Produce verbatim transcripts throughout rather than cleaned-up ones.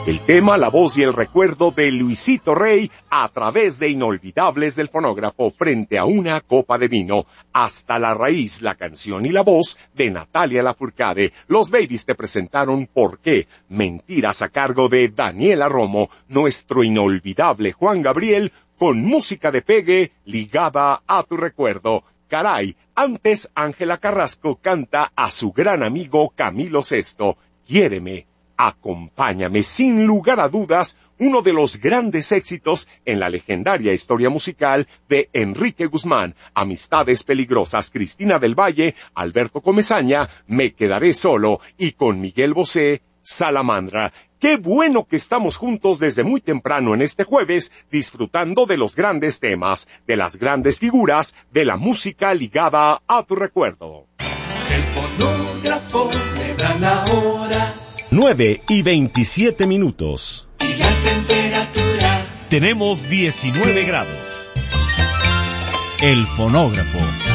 El tema, la voz y el recuerdo de Luisito Rey a través de Inolvidables del Fonógrafo frente a una copa de vino. Hasta la raíz, la canción y la voz de Natalia Lafourcade. Los Babies te presentaron ¿Por qué? Mentiras a cargo de Daniela Romo, nuestro inolvidable Juan Gabriel, con música de pegue ligada a tu recuerdo. Caray, antes Ángela Carrasco canta a su gran amigo Camilo Sesto. Quiéreme. Acompáñame, sin lugar a dudas, uno de los grandes éxitos en la legendaria historia musical de Enrique Guzmán, Amistades Peligrosas, Cristina del Valle, Alberto Comesaña, Me Quedaré Solo, y con Miguel Bosé, Salamandra. Qué bueno que estamos juntos desde muy temprano en este jueves, disfrutando de los grandes temas, de las grandes figuras, de la música ligada a tu recuerdo. El fonógrafo le da la hora. nueve y veintisiete minutos. Y la temperatura. Tenemos diecinueve grados. El fonógrafo.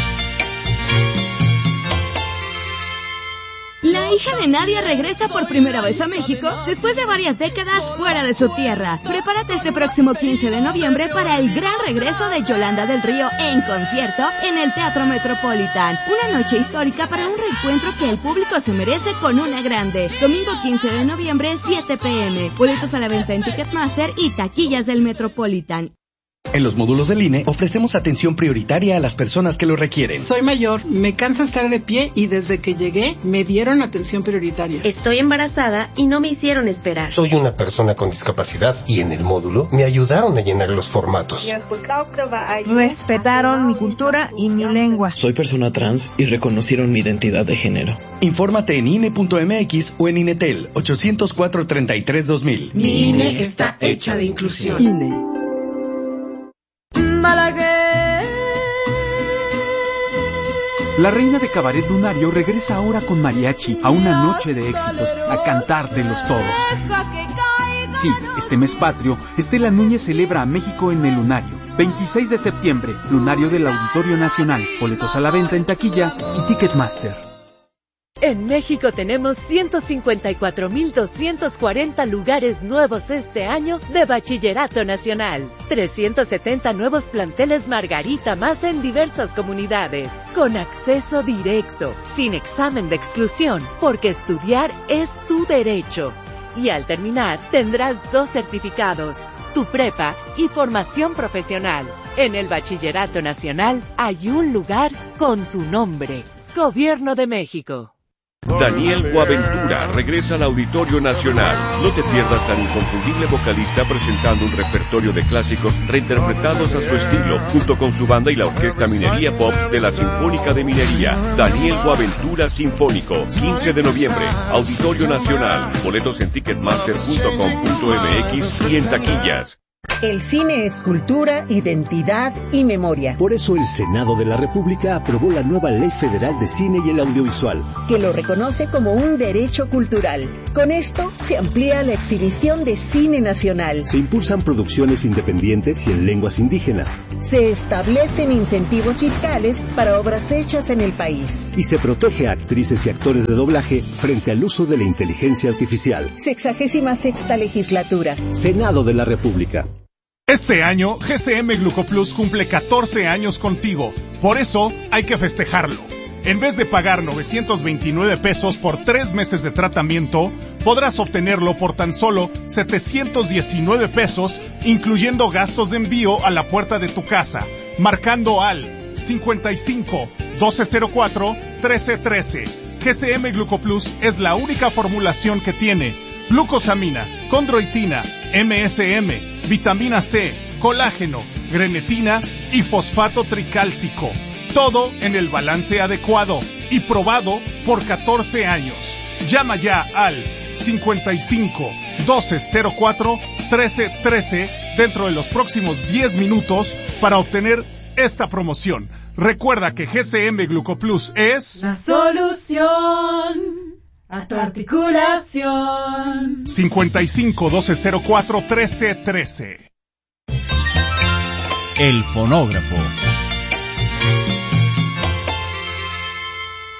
La hija de Nadia regresa por primera vez a México después de varias décadas fuera de su tierra. Prepárate este próximo quince de noviembre para el gran regreso de Yolanda del Río en concierto en el Teatro Metropolitan. Una noche histórica para un reencuentro que el público se merece con una grande. Domingo quince de noviembre, siete pe eme. Boletos a la venta en Ticketmaster y taquillas del Metropolitan. En los módulos del I N E ofrecemos atención prioritaria a las personas que lo requieren. Soy mayor, me cansa estar de pie y desde que llegué me dieron atención prioritaria. Estoy embarazada y no me hicieron esperar. Soy una persona con discapacidad y en el módulo me ayudaron a llenar los formatos. Respetaron mi cultura y mi lengua. Soy persona trans y reconocieron mi identidad de género. Infórmate en I N E punto eme equis o en INETEL ochocientos cuatro, treinta y tres, dos mil. Mi I N E está hecha de inclusión. I N E. La reina de cabaret lunario regresa ahora con mariachi a una noche de éxitos, a cantar de los todos. Sí, este mes patrio, Estela Núñez celebra a México en el Lunario. veintiséis de septiembre, Lunario del Auditorio Nacional. Boletos a la venta en taquilla y Ticketmaster. En México tenemos ciento cincuenta y cuatro mil doscientos cuarenta lugares nuevos este año de Bachillerato Nacional. trescientos setenta nuevos planteles Margarita más en diversas comunidades. Con acceso directo, sin examen de exclusión, porque estudiar es tu derecho. Y al terminar, tendrás dos certificados, tu prepa y formación profesional. En el Bachillerato Nacional hay un lugar con tu nombre. Gobierno de México. Daniel Boaventura regresa al Auditorio Nacional. No te pierdas al inconfundible vocalista presentando un repertorio de clásicos reinterpretados a su estilo, junto con su banda y la Orquesta Minería Pops de la Sinfónica de Minería. Daniel Boaventura Sinfónico, quince de noviembre, Auditorio Nacional. Boletos en ticketmaster punto com punto eme equis y en taquillas. El cine es cultura, identidad y memoria. Por eso el Senado de la República aprobó la nueva Ley Federal de Cine y el Audiovisual, que lo reconoce como un derecho cultural. Con esto se amplía la exhibición de cine nacional. Se impulsan producciones independientes y en lenguas indígenas. Se establecen incentivos fiscales para obras hechas en el país. Y se protege a actrices y actores de doblaje frente al uso de la inteligencia artificial. Sexagésima sexta legislatura. Senado de la República. Este año, G C M Glucoplus cumple catorce años contigo. Por eso, hay que festejarlo. En vez de pagar novecientos veintinueve pesos por tres meses de tratamiento, podrás obtenerlo por tan solo setecientos diecinueve pesos, incluyendo gastos de envío a la puerta de tu casa, marcando al cincuenta y cinco, doce cero cuatro, trece trece. G C M Glucoplus es la única formulación que tiene glucosamina, condroitina, M S M, vitamina C, colágeno, grenetina y fosfato tricálcico. Todo en el balance adecuado y probado por catorce años. Llama ya al cincuenta y cinco, doce cero cuatro, trece trece dentro de los próximos diez minutos para obtener esta promoción. Recuerda que G C M Glucoplus es la solución a tu articulación. cincuenta y cinco, doce cero cuatro, trece trece. El fonógrafo.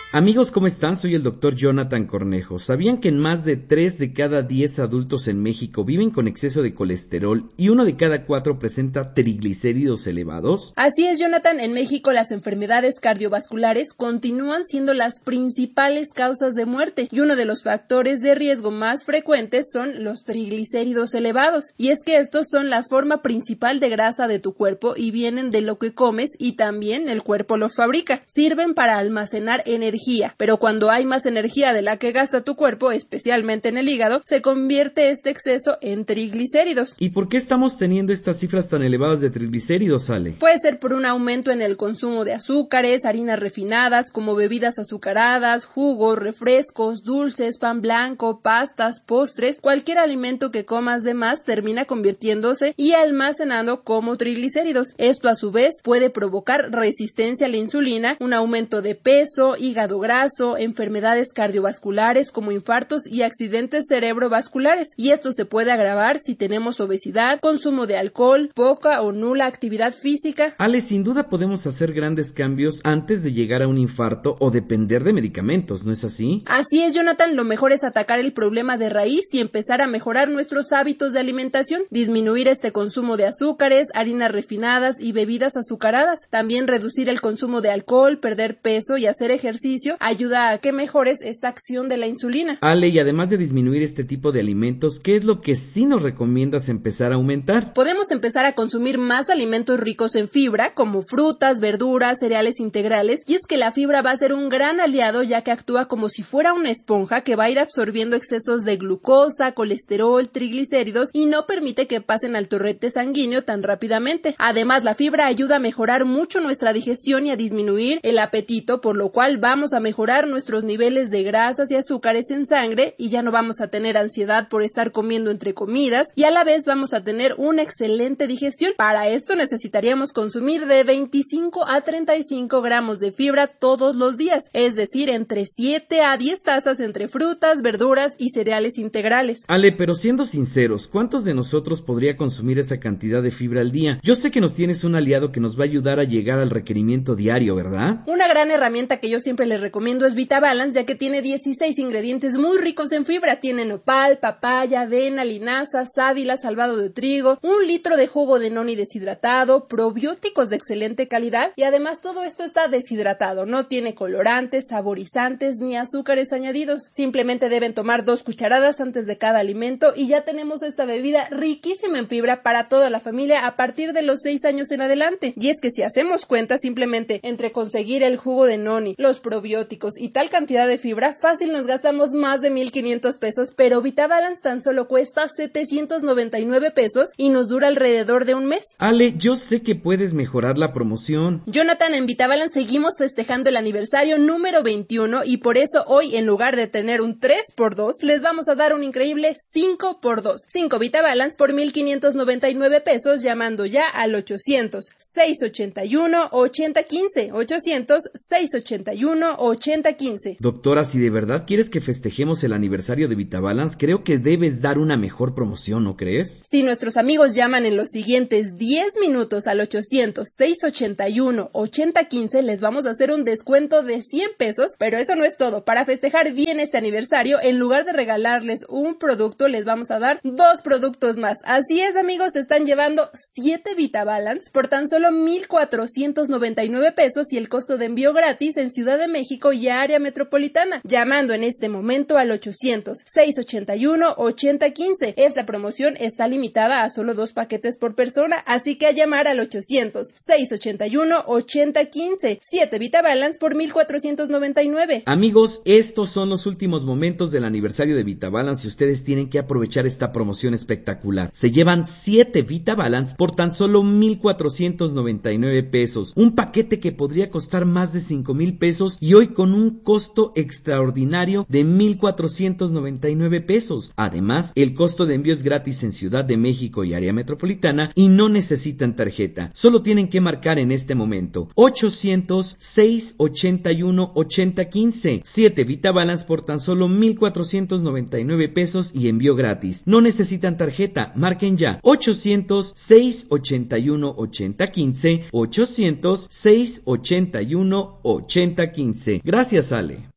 Amigos, ¿cómo están? Soy el doctor Jonathan Cornejo. ¿Sabían que en más de tres de cada diez adultos en México viven con exceso de colesterol y uno de cada cuatro presenta triglicéridos elevados? Así es, Jonathan. En México las enfermedades cardiovasculares continúan siendo las principales causas de muerte y uno de los factores de riesgo más frecuentes son los triglicéridos elevados. Y es que estos son la forma principal de grasa de tu cuerpo y vienen de lo que comes y también el cuerpo los fabrica. Sirven para almacenar energía. Pero cuando hay más energía de la que gasta tu cuerpo, especialmente en el hígado, se convierte este exceso en triglicéridos. ¿Y por qué estamos teniendo estas cifras tan elevadas de triglicéridos, Ale? Puede ser por un aumento en el consumo de azúcares, harinas refinadas, como bebidas azucaradas, jugos, refrescos, dulces, pan blanco, pastas, postres. Cualquier alimento que comas de más termina convirtiéndose y almacenando como triglicéridos. Esto a su vez puede provocar resistencia a la insulina, un aumento de peso, hígado graso, enfermedades cardiovasculares como infartos y accidentes cerebrovasculares, y esto se puede agravar si tenemos obesidad, consumo de alcohol, poca o nula actividad física. Ale, sin duda podemos hacer grandes cambios antes de llegar a un infarto o depender de medicamentos, ¿no es así? Así es, Jonathan, lo mejor es atacar el problema de raíz y empezar a mejorar nuestros hábitos de alimentación, disminuir este consumo de azúcares, harinas refinadas y bebidas azucaradas, también reducir el consumo de alcohol, perder peso y hacer ejercicio ayuda a que mejores esta acción de la insulina. Ale, y además de disminuir este tipo de alimentos, ¿qué es lo que sí nos recomiendas empezar a aumentar? Podemos empezar a consumir más alimentos ricos en fibra, como frutas, verduras, cereales integrales, y es que la fibra va a ser un gran aliado ya que actúa como si fuera una esponja que va a ir absorbiendo excesos de glucosa, colesterol, triglicéridos y no permite que pasen al torrente sanguíneo tan rápidamente. Además, la fibra ayuda a mejorar mucho nuestra digestión y a disminuir el apetito, por lo cual vamos a mejorar nuestros niveles de grasas y azúcares en sangre y ya no vamos a tener ansiedad por estar comiendo entre comidas y a la vez vamos a tener una excelente digestión. Para esto necesitaríamos consumir de veinticinco a treinta y cinco gramos de fibra todos los días, es decir, entre siete a diez tazas entre frutas, verduras y cereales integrales. Ale, pero siendo sinceros, ¿cuántos de nosotros podría consumir esa cantidad de fibra al día? Yo sé que nos tienes un aliado que nos va a ayudar a llegar al requerimiento diario, ¿verdad? Una gran herramienta que yo siempre les recomiendo es VitaBalance, ya que tiene dieciséis ingredientes muy ricos en fibra. Tiene nopal, papaya, avena, linaza, sábila, salvado de trigo, un litro de jugo de noni deshidratado, probióticos de excelente calidad y además todo esto está deshidratado, no tiene colorantes, saborizantes ni azúcares añadidos. Simplemente deben tomar dos cucharadas antes de cada alimento y ya tenemos esta bebida riquísima en fibra para toda la familia a partir de los seis años en adelante. Y es que si hacemos cuenta simplemente entre conseguir el jugo de noni, los probióticos y tal cantidad de fibra, fácil nos gastamos más de mil quinientos pesos, pero VitaBalance tan solo cuesta setecientos noventa y nueve pesos y nos dura alrededor de un mes. Ale, yo sé que puedes mejorar la promoción. Jonathan, en VitaBalance seguimos festejando el aniversario número veintiuno y por eso hoy en lugar de tener un tres por dos, les vamos a dar un increíble cinco por dos. cinco VitaBalance por mil quinientos noventa y nueve pesos llamando ya al ochocientos, seiscientos ochenta y uno, ochenta quince, ochocientos, seiscientos ochenta y uno, ochenta quince. Doctora, si de verdad quieres que festejemos el aniversario de VitaBalance, creo que debes dar una mejor promoción, ¿no crees? Si nuestros amigos llaman en los siguientes diez minutos al ochocientos, seiscientos ochenta y uno, ochenta quince, les vamos a hacer un descuento de cien pesos, pero eso no es todo. Para festejar bien este aniversario, en lugar de regalarles un producto, les vamos a dar dos productos más. Así es, amigos, se están llevando siete VitaBalance por tan solo mil cuatrocientos noventa y nueve pesos y el costo de envío gratis en Ciudad de México y área metropolitana, llamando en este momento al ochocientos, seiscientos ochenta y uno, ochenta quince. Esta promoción está limitada a solo dos paquetes por persona, así que a llamar al ochocientos, seiscientos ochenta y uno, ochenta quince. siete VitaBalance por mil cuatrocientos noventa y nueve. Amigos, estos son los últimos momentos del aniversario de VitaBalance y ustedes tienen que aprovechar esta promoción espectacular. Se llevan siete VitaBalance por tan solo mil cuatrocientos noventa y nueve pesos, un paquete que podría costar más de cinco mil pesos y hoy con un costo extraordinario de mil cuatrocientos noventa y nueve pesos. Además, el costo de envío es gratis en Ciudad de México y área metropolitana y no necesitan tarjeta. Solo tienen que marcar en este momento ochocientos, seiscientos ochenta y uno, ochenta quince. siete VitaBalance por tan solo mil cuatrocientos noventa y nueve pesos y envío gratis. No necesitan tarjeta, marquen ya ochocientos, seiscientos ochenta y uno, ochenta quince, ochocientos, seiscientos ochenta y uno, ochenta quince. quince. Gracias, Ale.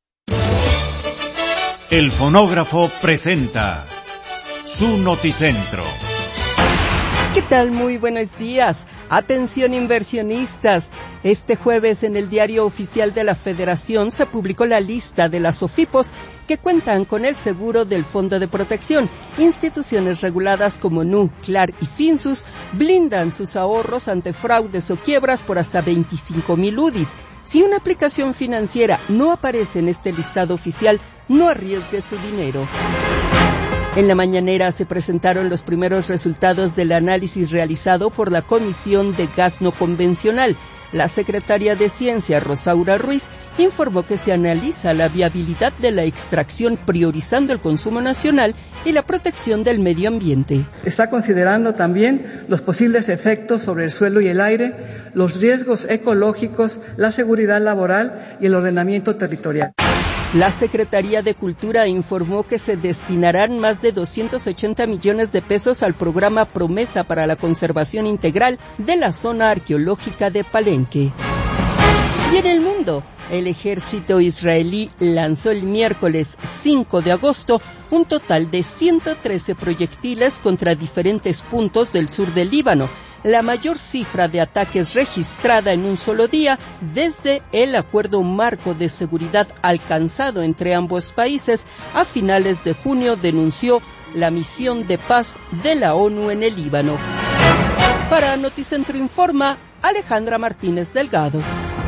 El fonógrafo presenta su noticentro. ¿Qué tal? Muy buenos días. Atención inversionistas. Este jueves en el Diario Oficial de la Federación se publicó la lista de las SOFIPOS que cuentan con el seguro del Fondo de Protección. Instituciones reguladas como N U, CLAR y Finsus blindan sus ahorros ante fraudes o quiebras por hasta veinticinco mil U D Is. Si una aplicación financiera no aparece en este listado oficial, no arriesgue su dinero. En la mañanera se presentaron los primeros resultados del análisis realizado por la Comisión de Gas No Convencional. La secretaria de Ciencia, Rosaura Ruiz, informó que se analiza la viabilidad de la extracción priorizando el consumo nacional y la protección del medio ambiente. Está considerando también los posibles efectos sobre el suelo y el aire, los riesgos ecológicos, la seguridad laboral y el ordenamiento territorial. La Secretaría de Cultura informó que se destinarán más de doscientos ochenta millones de pesos al programa Promesa para la conservación integral de la zona arqueológica de Palenque. Y en el mundo, el ejército israelí lanzó el miércoles cinco de agosto un total de ciento trece proyectiles contra diferentes puntos del sur del Líbano, la mayor cifra de ataques registrada en un solo día desde el acuerdo marco de seguridad alcanzado entre ambos países a finales de junio, denunció la misión de paz de la ONU en el Líbano. Para Noticentro Informa, Alejandra Martínez Delgado.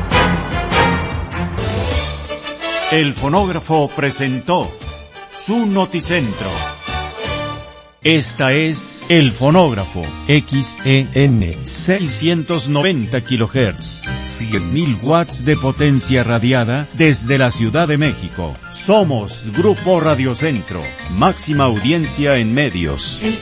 El fonógrafo presentó su noticentro. Esta es El Fonógrafo, X E N, seiscientos noventa kilohertz, cien mil watts de potencia radiada desde la Ciudad de México. Somos Grupo Radio Centro, máxima audiencia en medios.